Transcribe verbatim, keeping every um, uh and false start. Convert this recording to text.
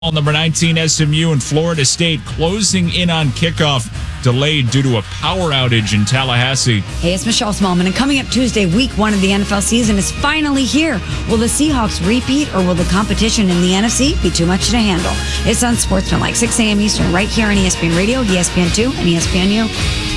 Number nineteen, S M U and Florida State closing in on kickoff, delayed due to a power outage in Tallahassee. Hey, it's Michelle Smallman, and coming up Tuesday, week one of the N F L season is finally here. Will the Seahawks repeat, or will the competition in the N F C be too much to handle? It's on Sportsman, like six a.m. Eastern, right here on E S P N Radio, E S P N two, and E S P N U.